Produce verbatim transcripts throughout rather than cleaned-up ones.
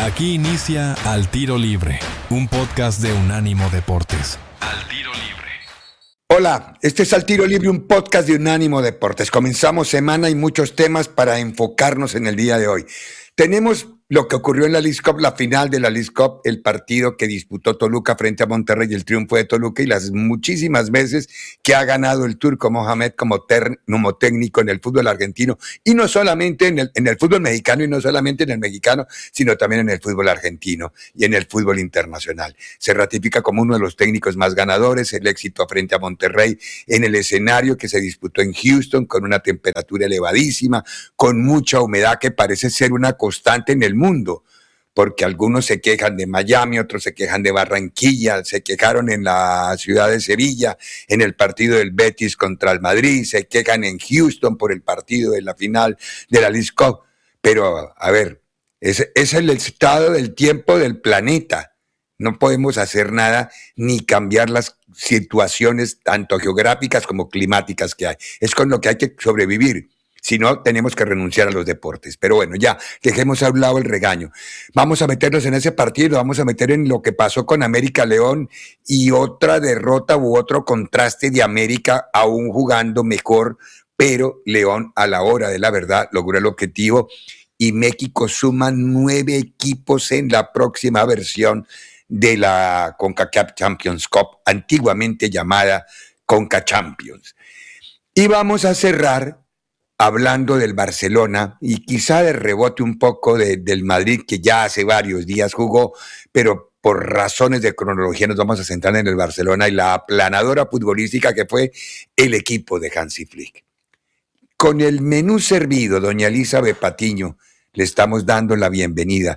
Aquí inicia Al Tiro Libre, un podcast de Unánimo Deportes. Al Tiro Libre. Hola, este es Al Tiro Libre, un podcast de Unánimo Deportes. Comenzamos semana y muchos temas para enfocarnos en el día de hoy. Tenemos lo que ocurrió en la Leagues Cup, la final de la Leagues Cup, el partido que disputó Toluca frente a Monterrey, el triunfo de Toluca y las muchísimas veces que ha ganado el Turco Mohamed como, ter, como técnico en el fútbol argentino, y no solamente en el, en el fútbol mexicano, y no solamente en el mexicano, sino también en el fútbol argentino y en el fútbol internacional. Se ratifica como uno de los técnicos más ganadores, el éxito frente a Monterrey en el escenario que se disputó en Houston, con una temperatura elevadísima, con mucha humedad que parece ser una constante en el mundo, porque algunos se quejan de Miami, otros se quejan de Barranquilla, se quejaron en la ciudad de Sevilla en el partido del Betis contra el Madrid, se quejan en Houston por el partido de la final de la Leagues Cup, pero a ver, es, es el estado del tiempo del planeta, no podemos hacer nada ni cambiar las situaciones tanto geográficas como climáticas que hay, es con lo que hay que sobrevivir. Si no, tenemos que renunciar a los deportes. Pero bueno, ya, dejemos a un lado el regaño. Vamos a meternos en ese partido, vamos a meter en lo que pasó con América León y otra derrota u otro contraste de América aún jugando mejor, pero León a la hora de la verdad logró el objetivo y México suma nueve equipos en la próxima versión de la CONCACAF Champions Cup, antiguamente llamada Conca Champions. Y vamos a cerrar hablando del Barcelona y quizá de rebote un poco de, del Madrid, que ya hace varios días jugó, pero por razones de cronología nos vamos a centrar en el Barcelona y la aplanadora futbolística que fue el equipo de Hansi Flick. Con el menú servido, doña Elizabeth Patiño, le estamos dando la bienvenida.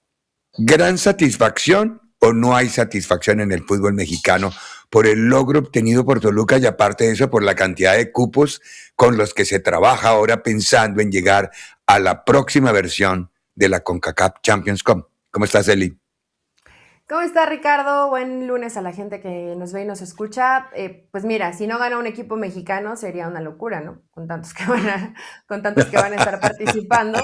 ¿Gran satisfacción o no hay satisfacción en el fútbol mexicano por el logro obtenido por Toluca y aparte de eso por la cantidad de cupos con los que se trabaja ahora pensando en llegar a la próxima versión de la CONCACAF Champions Cup? ¿Cómo estás, Eli? ¿Cómo está, Ricardo? Buen lunes a la gente que nos ve y nos escucha. Eh, pues mira, si no gana un equipo mexicano sería una locura, ¿no? Con tantos que van a, con tantos que van a estar participando.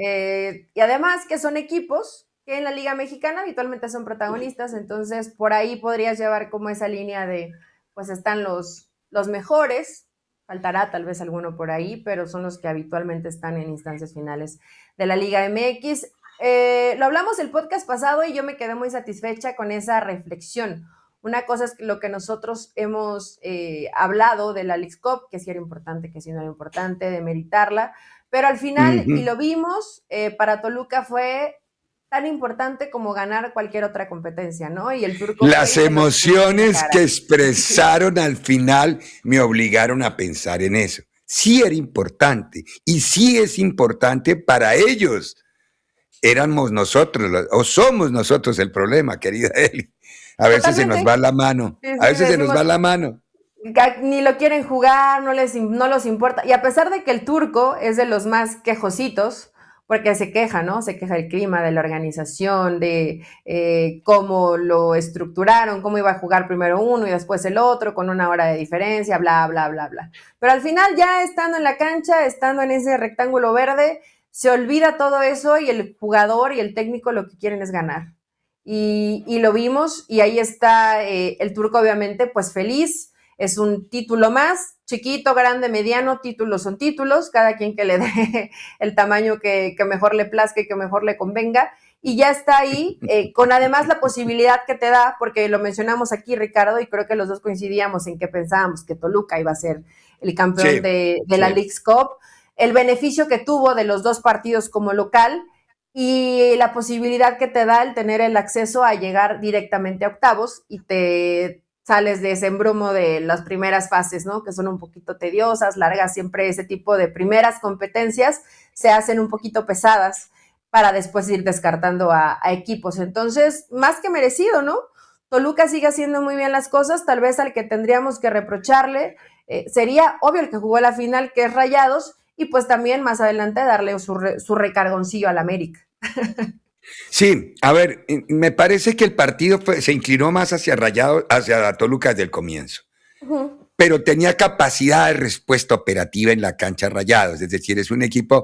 Eh, y además que son equipos que en la Liga Mexicana habitualmente son protagonistas, entonces por ahí podrías llevar como esa línea de, pues están los, los mejores, faltará tal vez alguno por ahí, pero son los que habitualmente están en instancias finales de la Liga M X. Eh, lo hablamos el podcast pasado y yo me quedé muy satisfecha con esa reflexión. Una cosa es lo que nosotros hemos eh, hablado de la Leagues Cup, que sí era importante, que sí no era importante, de meritarla, pero al final, uh-huh. y lo vimos, eh, para Toluca fue tan importante como ganar cualquier otra competencia, ¿no? Y el Turco... Las emociones que expresaron al final me obligaron a pensar en eso. Sí era importante, y sí es importante para ellos. Éramos nosotros, o somos nosotros el problema, querida Eli. A veces Totalmente. se nos va la mano, sí, sí, a veces decimos, se nos va la mano. Ni lo quieren jugar, no les no los importa. Y a pesar de que el Turco es de los más quejositos, porque se queja, ¿no? Se queja del clima, de la organización, de eh, cómo lo estructuraron, cómo iba a jugar primero uno y después el otro, con una hora de diferencia, bla, bla, bla, bla. Pero al final, ya estando en la cancha, estando en ese rectángulo verde, se olvida todo eso y el jugador y el técnico lo que quieren es ganar. Y, y lo vimos, y ahí está eh, el Turco, obviamente, pues feliz. Es un título más, chiquito, grande, mediano, títulos son títulos, cada quien que le dé el tamaño que, que mejor le plazca y que mejor le convenga, y ya está ahí, eh, con además la posibilidad que te da, porque lo mencionamos aquí, Ricardo, y creo que los dos coincidíamos en que pensábamos que Toluca iba a ser el campeón sí, de, de sí. la Leagues Cup, el beneficio que tuvo de los dos partidos como local, y la posibilidad que te da el tener el acceso a llegar directamente a octavos, y te... sales de ese embrumo de las primeras fases, ¿no? Que son un poquito tediosas, largas, siempre ese tipo de primeras competencias se hacen un poquito pesadas para después ir descartando a, a equipos. Entonces, más que merecido, ¿no? Toluca sigue haciendo muy bien las cosas, tal vez al que tendríamos que reprocharle eh, sería obvio el que jugó la final, que es Rayados, y pues también más adelante darle su, re, su recargoncillo al América. Sí, a ver, me parece que el partido fue, se inclinó más hacia Rayados, hacia Toluca desde el comienzo. Uh-huh. Pero tenía capacidad de respuesta operativa en la cancha Rayados, es decir, es un equipo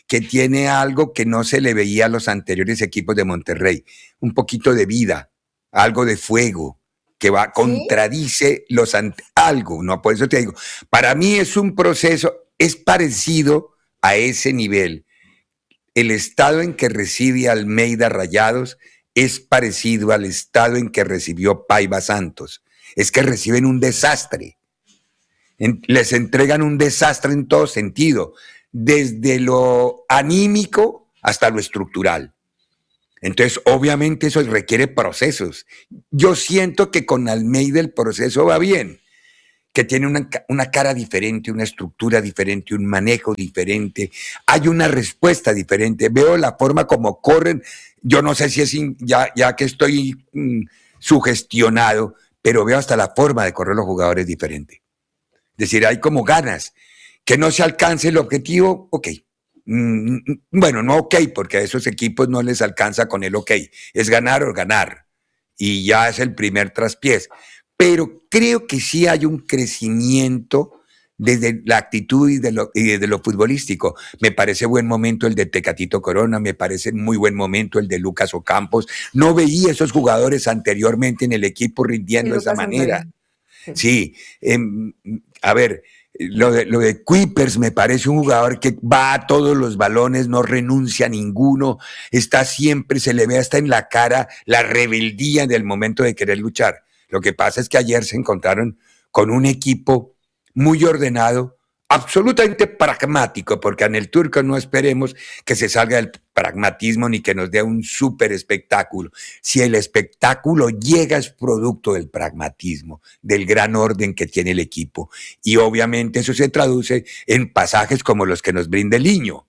que tiene algo que no se le veía a los anteriores equipos de Monterrey, un poquito de vida, algo de fuego, que va, contradice los ante, algo, ¿no? Por eso te digo, para mí es un proceso, es parecido a ese nivel. El estado en que recibe Almeida Rayados es parecido al estado en que recibió Paiva Santos. Es que reciben un desastre. En, les entregan un desastre en todo sentido, desde lo anímico hasta lo estructural. Entonces, obviamente eso requiere procesos. Yo siento que con Almeida el proceso va bien, que tiene una, una cara diferente, una estructura diferente, un manejo diferente, hay una respuesta diferente. Veo la forma como corren, yo no sé si es in, ya, ya que estoy mm, sugestionado, pero veo hasta la forma de correr los jugadores diferente. Es decir, hay como ganas, que no se alcance el objetivo, ok. Mm, bueno, no ok, porque a esos equipos no les alcanza con el ok, es ganar o ganar, y ya es el primer traspiés. Pero creo que sí hay un crecimiento desde la actitud y, de lo, y desde lo futbolístico. Me parece buen momento el de Tecatito Corona, me parece muy buen momento el de Lucas Ocampos. No veía esos jugadores anteriormente en el equipo rindiendo de esa manera. Sí, sí eh, a ver, lo de, lo de Kuipers me parece un jugador que va a todos los balones, no renuncia a ninguno, está siempre, se le ve hasta en la cara la rebeldía del momento de querer luchar. Lo que pasa es que ayer se encontraron con un equipo muy ordenado, absolutamente pragmático, porque en el Turco no esperemos que se salga del pragmatismo ni que nos dé un súper espectáculo. Si el espectáculo llega es producto del pragmatismo, del gran orden que tiene el equipo. Y obviamente eso se traduce en pasajes como los que nos brinda el Niño.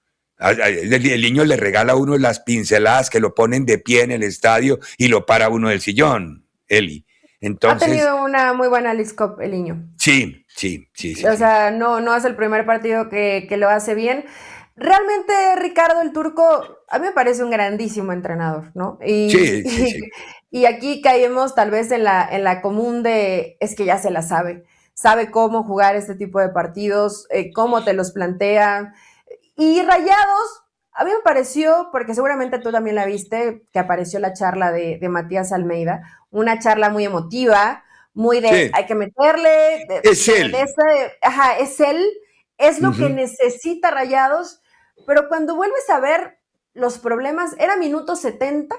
El Niño le regala a uno las pinceladas que lo ponen de pie en el estadio y lo para uno del sillón, Eli. Entonces, ha tenido una muy buena Leagues Cup el Niño. Sí, sí, sí. sí o sí. sea, no, no es el primer partido que, que lo hace bien. Realmente, Ricardo el Turco, a mí me parece un grandísimo entrenador, ¿no? Y, sí, sí, sí. Y, y aquí caemos tal vez en la, en la común de, es que ya se la sabe. Sabe cómo jugar este tipo de partidos, eh, cómo te los plantea. Y Rayados, a mí me pareció, porque seguramente tú también la viste, que apareció la charla de, de Matías Almeida, una charla muy emotiva, muy de, sí. hay que meterle. De, es de, él. De ese, ajá, es él, es lo uh-huh. que necesita Rayados, pero cuando vuelves a ver los problemas, era minuto setenta,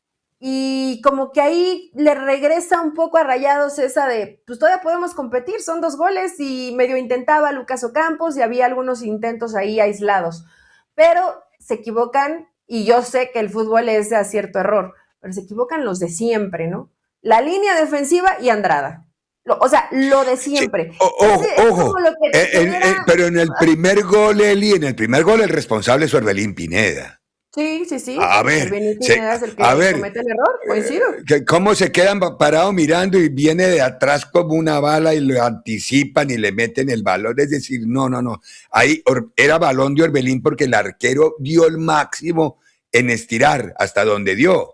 y como que ahí le regresa un poco a Rayados esa de, pues todavía podemos competir, son dos goles, y medio intentaba Lucas Ocampos, y había algunos intentos ahí aislados, pero se equivocan, y yo sé que el fútbol es de acierto error, pero se equivocan los de siempre, ¿no? La línea defensiva y Andrada. Lo, o sea, lo de siempre. Sí, o, ojo, es, ojo. Es eh, genera... eh, pero en el primer gol, Eli, en el primer gol el responsable es Orbelín Pineda. Sí, sí, sí. A ver, se, es el que a ver, comete el error, coincido. Eh, ¿Cómo se quedan parados mirando y viene de atrás como una bala y lo anticipan y le meten el balón? Es decir, no, no, no. Ahí era balón de Orbelín porque el arquero dio el máximo en estirar hasta donde dio.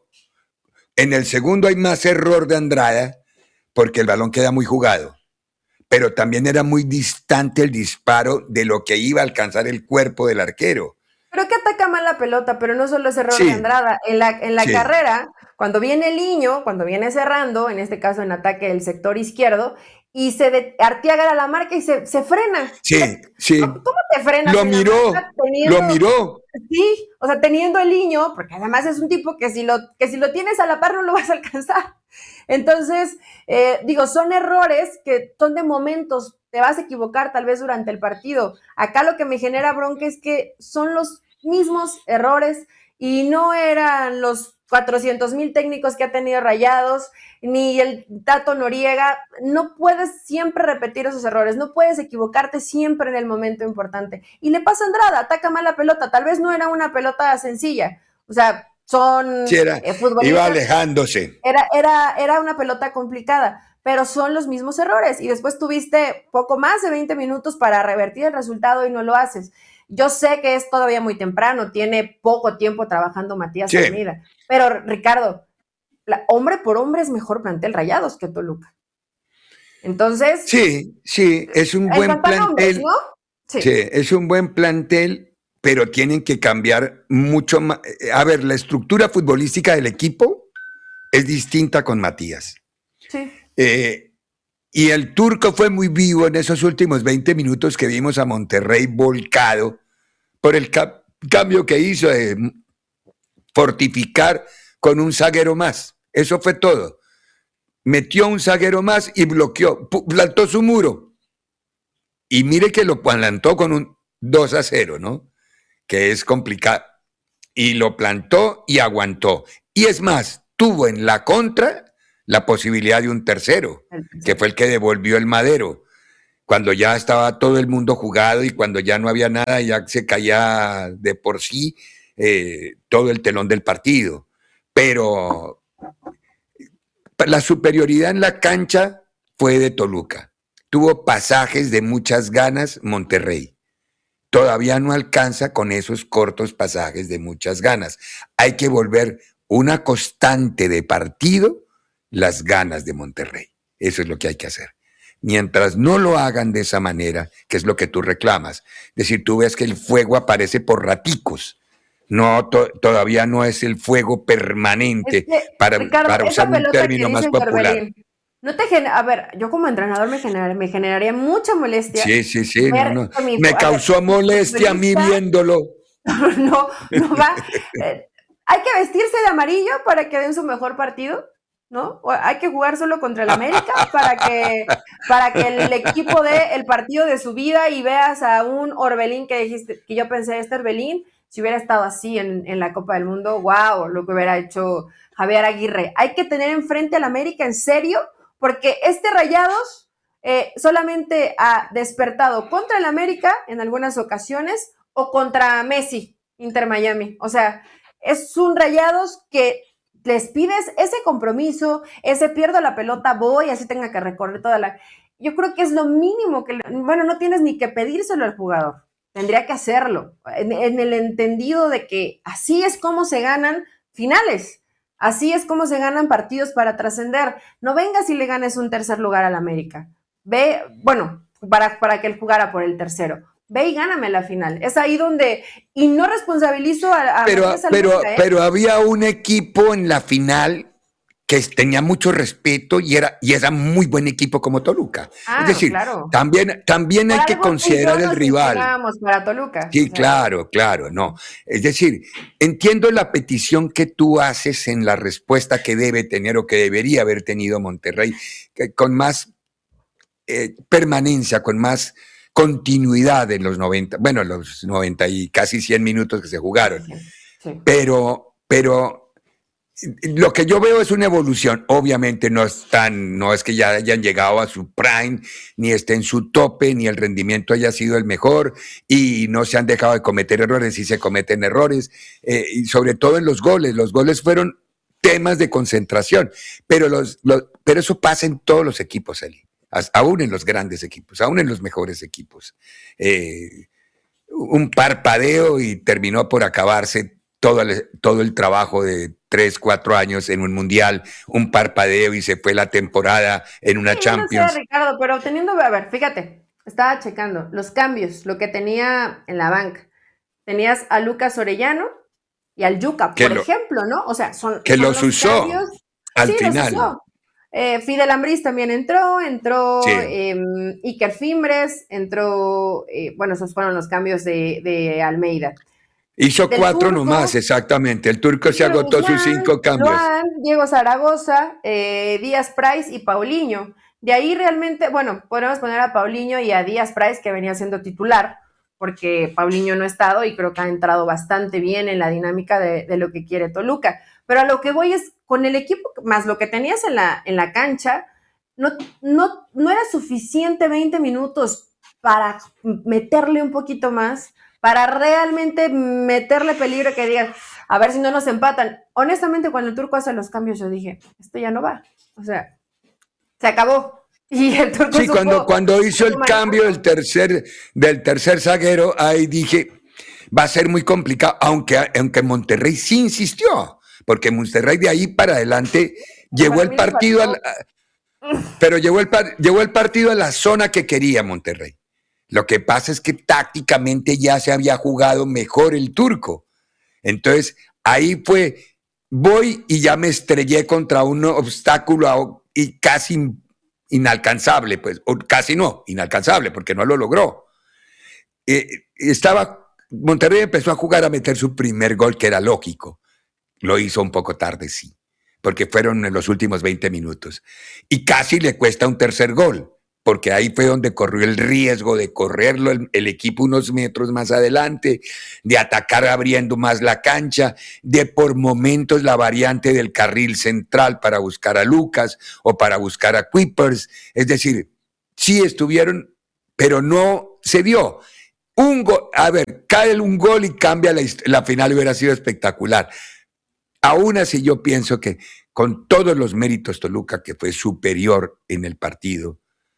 En el segundo hay más error de Andrada porque el balón queda muy jugado. Pero también era muy distante el disparo de lo que iba a alcanzar el cuerpo del arquero. Pero que ataca mal la pelota, pero no solo es error sí. de Andrada. En la, en la sí. carrera, cuando viene el Niño, cuando viene cerrando, en este caso en ataque del sector izquierdo, y se de, Arteaga a la marca y se, se frena. Sí, o sea, sí. ¿Cómo te frenas? Lo miró, teniendo, lo miró. Sí, o sea, teniendo el Niño, porque además es un tipo que si lo, que si lo tienes a la par no lo vas a alcanzar. Entonces, eh, digo, son errores que son de momentos, te vas a equivocar tal vez durante el partido. Acá lo que me genera bronca es que son los mismos errores y no eran los cuatrocientos mil técnicos que ha tenido Rayados, ni el Tato Noriega. No puedes siempre repetir esos errores, no puedes equivocarte siempre en el momento importante. Y le pasa a Andrada, ataca mal la pelota, tal vez no era una pelota sencilla, o sea, son sí, era, eh, futbolistas. Iba alejándose. Era, era, era una pelota complicada, pero son los mismos errores, y después tuviste poco más de veinte minutos para revertir el resultado y no lo haces. Yo sé que es todavía muy temprano, tiene poco tiempo trabajando Matías sí. Almeida, pero Ricardo, la, hombre por hombre es mejor plantel Rayados que Toluca. Entonces... Sí, sí, es un buen plantel. Hombres, ¿no? Sí. sí, es un buen plantel pero tienen que cambiar mucho más. A ver, la estructura futbolística del equipo es distinta con Matías. Sí. Eh, y el turco fue muy vivo en esos últimos veinte minutos que vimos a Monterrey volcado por el ca- cambio que hizo de fortificar con un zaguero más. Eso fue todo. Metió un zaguero más y bloqueó, plantó su muro. Y mire que lo plantó con un dos a cero, ¿no? Que es complicado. Y lo plantó y aguantó. Y es más, tuvo en la contra la posibilidad de un tercero, que fue el que devolvió el Madero, cuando ya estaba todo el mundo jugado y cuando ya no había nada, ya se caía de por sí eh, todo el telón del partido. Pero la superioridad en la cancha fue de Toluca. Tuvo pasajes de muchas ganas Monterrey. Todavía no alcanza con esos cortos pasajes de muchas ganas. Hay que volver una constante de partido las ganas de Monterrey. Eso es lo que hay que hacer. Mientras no lo hagan de esa manera, que es lo que tú reclamas, es decir, tú ves que el fuego aparece por raticos. No, to- todavía no es el fuego permanente, es que, para, Ricardo, para usar un término más popular. Orbelín, no te genera, a ver, yo como entrenador me, genera, me generaría mucha molestia. Sí, sí, sí, no, no. Mi, Me causó ver, molestia a mí viéndolo. No, no va. Eh, hay que vestirse de amarillo para que den su mejor partido, ¿no? O hay que jugar solo contra el América para que, para que el equipo dé el partido de su vida y veas a un Orbelín que dijiste, que yo pensé, este Orbelín, si hubiera estado así en, en la Copa del Mundo, wow, lo que hubiera hecho Javier Aguirre. Hay que tener enfrente al América en serio, porque este Rayados eh, solamente ha despertado contra el América en algunas ocasiones o contra Messi, Inter Miami. O sea, es un Rayados que les pides ese compromiso, ese pierdo la pelota, voy, así tenga que recorrer toda la... Yo creo que es lo mínimo que... Bueno, no tienes ni que pedírselo al jugador. Tendría que hacerlo, en, en el entendido de que así es como se ganan finales. Así es como se ganan partidos para trascender. No vengas y le ganes un tercer lugar al América. Ve, bueno, para, para que él jugara por el tercero. Ve y gáname la final. Es ahí donde... Y no responsabilizo a... a pero, Matías pero, Almeida, ¿eh? pero había un equipo en la final que tenía mucho respeto y era, y era muy buen equipo como Toluca. Ah, es decir, claro. también, también hay que considerar el rival. Para Toluca. Sí, o sea, claro, claro, no. Es decir, entiendo la petición que tú haces en la respuesta que debe tener o que debería haber tenido Monterrey, que con más eh, permanencia, con más continuidad en los noventa, bueno, los noventa y casi cien minutos que se jugaron. Sí, sí. Pero, pero lo que yo veo es una evolución. Obviamente no están, no es que ya hayan llegado a su prime, ni esté en su tope, ni el rendimiento haya sido el mejor, y no se han dejado de cometer errores, y se cometen errores, eh, y sobre todo en los goles. Los goles fueron temas de concentración, pero, los, los, pero eso pasa en todos los equipos, Eli. Aún en los grandes equipos, aún en los mejores equipos. Eh, un parpadeo y terminó por acabarse todo el, todo el trabajo de tres, cuatro años en un mundial, un parpadeo y se fue la temporada en una sí, Champions. No sé, Ricardo, pero teniendo, a ver, fíjate, estaba checando los cambios, lo que tenía en la banca. Tenías a Lucas Orellano y al Yuca, por lo, ejemplo, ¿no? O sea, son que son los, los usó cambios, al sí, final. Los usó. Eh, Fidel Ambriz también entró, entró sí. eh, Iker Fimbres, entró, eh, bueno, esos fueron los cambios de, de Almeida. Hizo Del cuatro turco, nomás, exactamente. El turco se agotó Guzmán, sus cinco cambios. Joan, Diego Zaragoza, eh, Díaz Price y Paulinho. De ahí realmente, bueno, podemos poner a Paulinho y a Díaz Price, que venía siendo titular, porque Paulinho no ha estado y creo que ha entrado bastante bien en la dinámica de, de lo que quiere Toluca. Pero a lo que voy es, con el equipo, más lo que tenías en la, en la cancha, no, no, no era suficiente veinte minutos para meterle un poquito más, para realmente meterle peligro que digan, a ver si no nos empatan. Honestamente, cuando el turco hace los cambios, yo dije, esto ya no va. O sea, se acabó. Y el turco sí, cuando, cuando hizo el cambio del tercer, del tercer zaguero, ahí dije, va a ser muy complicado, aunque, aunque Monterrey sí insistió, porque Monterrey de ahí para adelante llevó el partido, a la, pero llevó el, llevó el partido a la zona que quería Monterrey. Lo que pasa es que tácticamente ya se había jugado mejor el turco. Entonces, ahí fue, voy y ya me estrellé contra un obstáculo y casi inalcanzable, pues, o casi no, inalcanzable, porque no lo logró. Eh, estaba, Monterrey empezó a jugar a meter su primer gol, que era lógico. Lo hizo un poco tarde, sí, porque fueron en los últimos veinte minutos. Y casi le cuesta un tercer gol, porque ahí fue donde corrió el riesgo de correrlo el, el equipo unos metros más adelante, de atacar abriendo más la cancha, de por momentos la variante del carril central para buscar a Lucas o para buscar a Kuipers. Es decir, sí estuvieron, pero no se dio. Un gol, a ver, cae un gol y cambia la, la final, hubiera sido espectacular. Aún así yo pienso que con todos los méritos Toluca, que fue superior en el partido,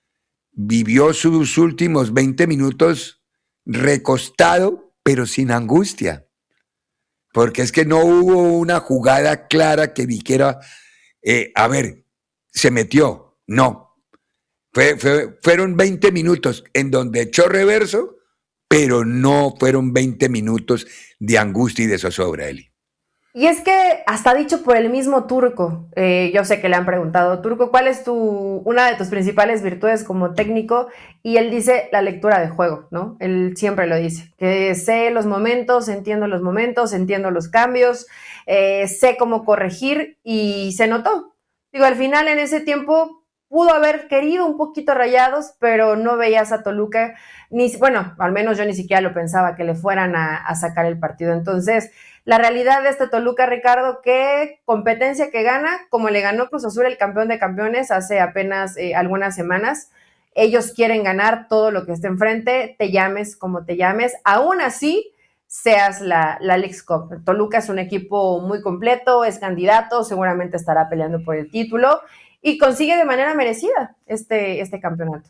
vivió sus últimos veinte minutos recostado, pero sin angustia. Porque es que no hubo una jugada clara que dijera, eh, a ver, se metió. No. Fue, fue, fueron veinte minutos en donde echó reverso, pero no fueron veinte minutos de angustia y de zozobra, Eli. Y es que hasta dicho por el mismo Turco, eh, yo sé que le han preguntado, Turco, ¿cuál es tu, una de tus principales virtudes como técnico? Y él dice la lectura de juego, ¿no? Él siempre lo dice, que sé los momentos, entiendo los momentos, entiendo los cambios, eh, sé cómo corregir y se notó. Digo, al final en ese tiempo pudo haber querido un poquito Rayados, pero no veías a Toluca, ni, bueno, al menos yo ni siquiera lo pensaba que le fueran a, a sacar el partido. Entonces, la realidad de este Toluca, Ricardo, que competencia que gana, como le ganó Cruz Azul, el campeón de campeones, hace apenas eh, algunas semanas. Ellos quieren ganar todo lo que esté enfrente, te llames como te llames, aún así seas la, la Leagues Cup. Toluca es un equipo muy completo, es candidato, seguramente estará peleando por el título y consigue de manera merecida este, este campeonato.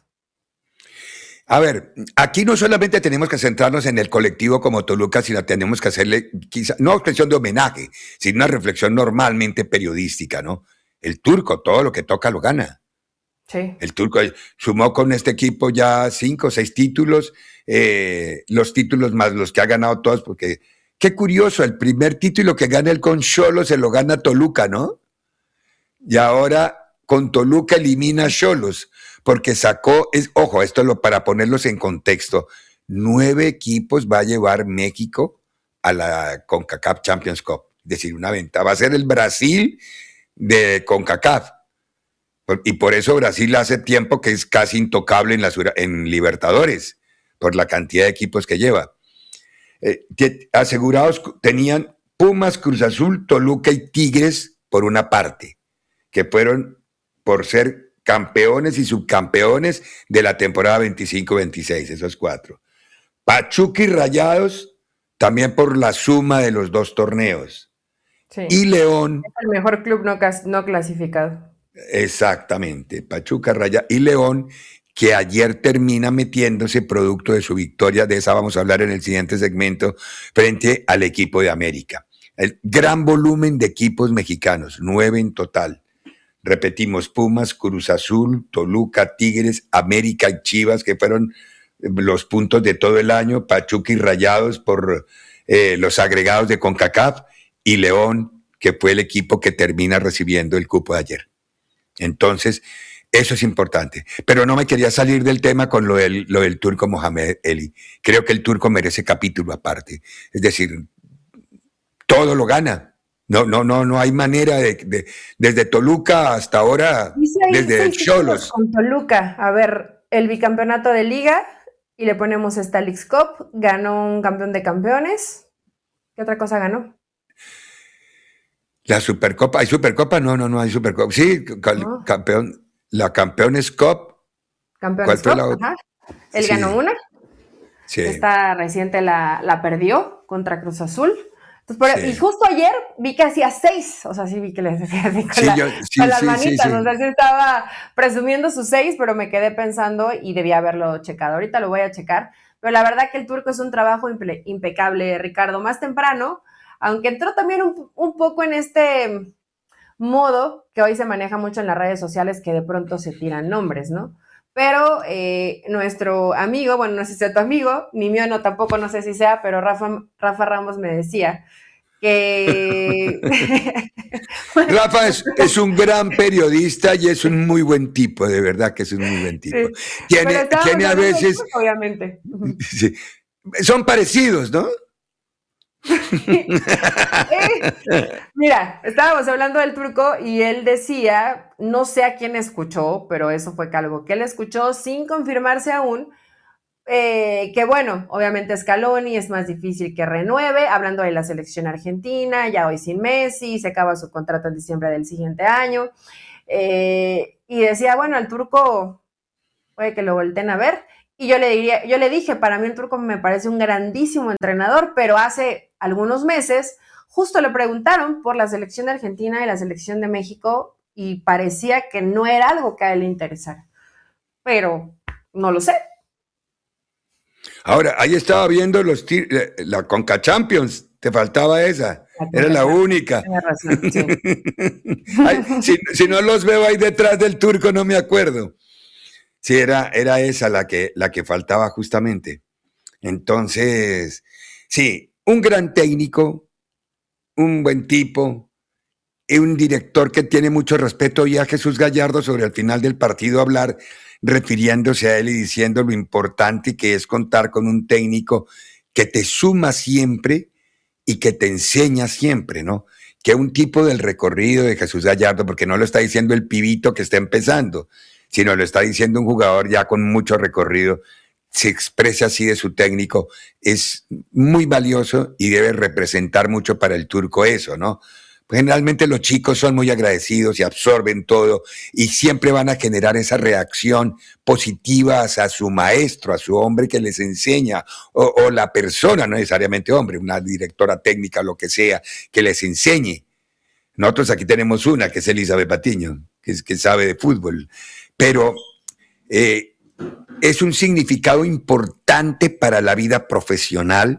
A ver, aquí no solamente tenemos que centrarnos en el colectivo como Toluca, sino tenemos que hacerle, quizá, no expresión de homenaje, sino una reflexión normalmente periodística, ¿no? El turco, todo lo que toca lo gana. Sí. El turco sumó con este equipo ya cinco o seis títulos, eh, los títulos más los que ha ganado todos, porque qué curioso, el primer título que gana el con Xolos se lo gana Toluca, ¿no? Y ahora con Toluca elimina a Xolos, porque sacó, es, ojo, esto lo, para ponerlos en contexto, nueve equipos va a llevar México a la CONCACAF Champions Cup, es decir, una venta. Va a ser el Brasil de CONCACAF, y por eso Brasil hace tiempo que es casi intocable en, la, en Libertadores, por la cantidad de equipos que lleva. Eh, que asegurados tenían Pumas, Cruz Azul, Toluca y Tigres por una parte, que fueron por ser campeones y subcampeones de la temporada veinticinco veintiséis, esos cuatro. Pachuca y Rayados también por la suma de los dos torneos. Sí. Y León. Es el mejor club no, no clasificado. Exactamente, Pachuca, Rayados y León, que ayer termina metiéndose producto de su victoria, de esa vamos a hablar en el siguiente segmento, frente al equipo de América. El gran volumen de equipos mexicanos, nueve en total. Repetimos, Pumas, Cruz Azul, Toluca, Tigres, América y Chivas, que fueron los puntos de todo el año, Pachuca y Rayados por eh, los agregados de CONCACAF, y León, que fue el equipo que termina recibiendo el cupo de ayer. Entonces, eso es importante. Pero no me quería salir del tema con lo del, lo del turco Mohamed Eli. Creo que el turco merece capítulo aparte. Es decir, todo lo gana. No, no, no, no hay manera de, de desde Toluca hasta ahora, desde el Xolos. Con Toluca, a ver, el bicampeonato de Liga y le ponemos esta Leagues Cup, ganó un campeón de campeones. ¿Qué otra cosa ganó? La Supercopa, ¿hay Supercopa? No, no, no hay Supercopa. Sí, no. campeón, la Campeones Cup. Campeones Cup, la ajá. Él sí. ganó una. Sí. Esta reciente la, la perdió contra Cruz Azul. Entonces, por, sí. Y justo ayer vi que hacía seis, o sea, sí vi que les decía así con, sí, la, yo, sí, con las sí, manitas, sí, sí. o sea, sí estaba presumiendo sus seis, pero me quedé pensando y debía haberlo checado. Ahorita lo voy a checar, pero la verdad que el turco es un trabajo impe- impecable, Ricardo. Más temprano, aunque entró también un, un poco en este modo que hoy se maneja mucho en las redes sociales, que de pronto se tiran nombres, ¿no? pero eh, nuestro amigo, bueno, no sé si sea tu amigo, ni mío no, tampoco no sé si sea, pero Rafa, Rafa Ramos me decía que... bueno, Rafa es, es un gran periodista y es un muy buen tipo, de verdad que es un muy buen tipo. sí, pero Tiene, estábamos tiene a hablando del veces, turco, obviamente. sí, son parecidos, ¿no? Eh, mira, estábamos hablando del turco y él decía, no sé a quién escuchó, pero eso fue algo que él escuchó sin confirmarse aún, eh, que bueno, obviamente Scaloni es más difícil que renueve, hablando de la selección argentina, ya hoy sin Messi, se acaba su contrato en diciembre del siguiente año, eh, y decía, bueno, el turco puede que lo volteen a ver, y yo le diría, yo le dije, para mí el turco me parece un grandísimo entrenador, pero hace algunos meses justo le preguntaron por la selección de Argentina y la selección de México y parecía que no era algo que a él le interesara. Pero no lo sé. Ahora, ahí estaba viendo los la Conca Champions, te faltaba esa, la era la única. Tienes razón, sí. Ay, si, si no los veo ahí detrás del turco, no me acuerdo. Sí, era, era esa la que, la que faltaba justamente. Entonces, sí, un gran técnico, un buen tipo, y un director que tiene mucho respeto. Y a Jesús Gallardo sobre el final del partido hablar, refiriéndose a él y diciendo lo importante que es contar con un técnico que te suma siempre y que te enseña siempre, ¿no? Que un tipo del recorrido de Jesús Gallardo, porque no lo está diciendo el pibito que está empezando, sino lo está diciendo un jugador ya con mucho recorrido, se expresa así de su técnico, es muy valioso y debe representar mucho para el turco eso, ¿no? Generalmente los chicos son muy agradecidos y absorben todo y siempre van a generar esa reacción positiva hacia su maestro, a su hombre que les enseña, o, o la persona, no necesariamente hombre, una directora técnica, lo que sea, que les enseñe. Nosotros aquí tenemos una, que es Elizabeth Patiño, que, es, que sabe de fútbol, pero eh, es un significado importante para la vida profesional.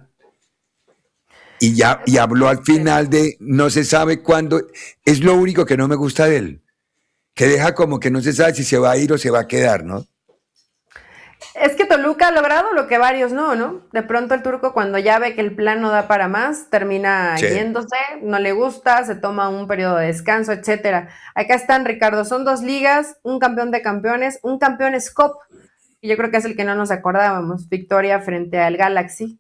Y ya y habló al final de no se sabe cuándo, es lo único que no me gusta de él, que deja como que no se sabe si se va a ir o se va a quedar, ¿no? Es que Toluca ha logrado lo que varios no, ¿no? De pronto el turco cuando ya ve que el plan no da para más, termina sí. yéndose, no le gusta, se toma un periodo de descanso, etcétera. Acá están, Ricardo, son dos ligas, un campeón de campeones, un Campeones Cup, y yo creo que es el que no nos acordábamos, victoria frente al Galaxy.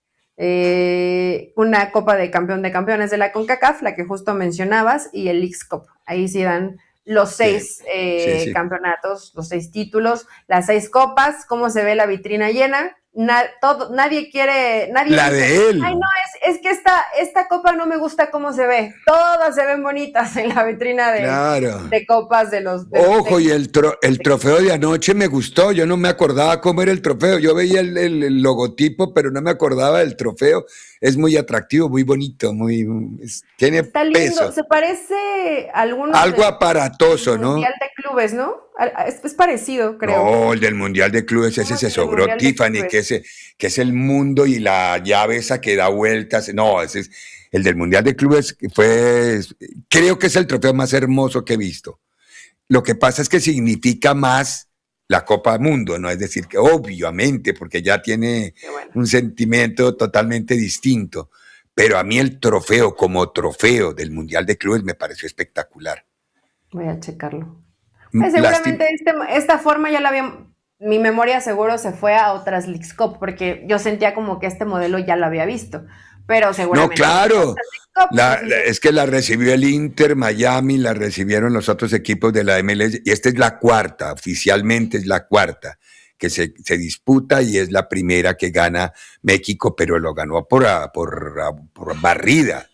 Eh, una Copa de Campeón de Campeones de la CONCACAF, la que justo mencionabas, y el Leagues Cup. Ahí sí dan los seis sí, eh, sí, sí. campeonatos, los seis títulos, las seis copas, cómo se ve la vitrina llena. Na, todo, nadie quiere, nadie la dice, de él. Ay, no, es, es que esta, esta copa no me gusta cómo se ve. Todas se ven bonitas en la vitrina de, claro. de copas de los. De, Ojo, de, y el, tro, el trofeo de anoche me gustó. Yo no me acordaba cómo era el trofeo. Yo veía el, el, el logotipo, pero no me acordaba del trofeo. Es muy atractivo, muy bonito, muy es, tiene Está lindo. peso. Se parece a algunos algo de, aparatoso, ¿no? Mundial de clubes, ¿no? Es, es parecido, creo. No, el del Mundial de Clubes, ese se sobró Tiffany, que es, que es el mundo y la llave esa que da vueltas. No, ese es el del Mundial de Clubes, fue, creo que es el trofeo más hermoso que he visto. Lo que pasa es que significa más la Copa Mundo, ¿no? Es decir, que obviamente, porque ya tiene bueno. un sentimiento totalmente distinto. Pero a mí el trofeo como trofeo del Mundial de Clubes me pareció espectacular. Voy a checarlo. Pues seguramente este, esta forma ya la había, mi memoria seguro se fue a otras Leagues Cup, porque yo sentía como que este modelo ya lo había visto, pero seguramente. No, claro, Cup, la, la, es que la recibió el Inter, Miami, la recibieron los otros equipos de la M L S, y esta es la cuarta, oficialmente es la cuarta, que se, se disputa y es la primera que gana México, pero lo ganó por, por, por barrida.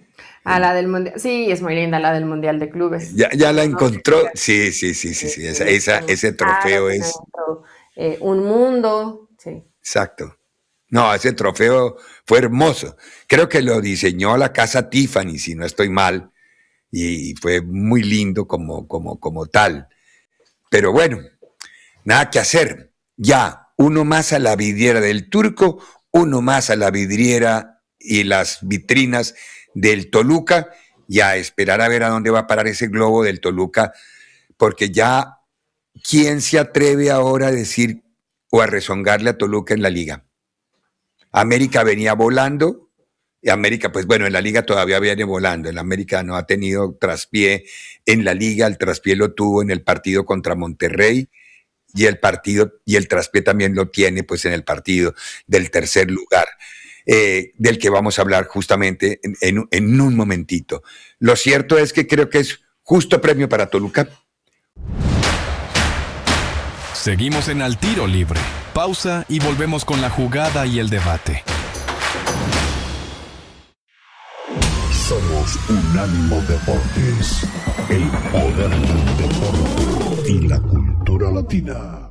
A la del mundial, sí, es muy linda la del Mundial de Clubes. Ya, ya la encontró, sí, sí, sí, sí, sí, esa, esa, ese trofeo ah, es... Eh, un mundo, sí. Exacto. No, ese trofeo fue hermoso. Creo que lo diseñó la casa Tiffany, si no estoy mal, y fue muy lindo como, como, como tal. Pero bueno, nada que hacer. Ya, uno más a la vidriera del turco, uno más a la vidriera y las vitrinas del Toluca, y a esperar a ver a dónde va a parar ese globo del Toluca, porque ya ¿quién se atreve ahora a decir o a rezongarle a Toluca en la liga? América venía volando, y América, pues bueno, en la liga todavía viene volando, el América no ha tenido traspié en la liga, el traspié lo tuvo en el partido contra Monterrey, y el partido, y el traspié también lo tiene pues en el partido del tercer lugar, eh, del que vamos a hablar justamente en, en, en un momentito. Lo cierto es que creo que es justo premio para Toluca. Seguimos en Al Tiro Libre. Pausa y volvemos con la jugada y el debate. Somos Unánimo Deportes, el poder del deporte y la cultura latina.